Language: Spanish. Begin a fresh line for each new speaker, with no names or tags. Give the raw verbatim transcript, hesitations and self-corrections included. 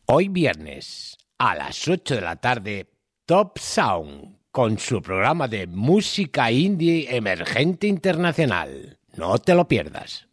Hoy viernes, a las ocho de la tarde, Top Sound, con su programa de música indie emergente internacional. No te lo pierdas.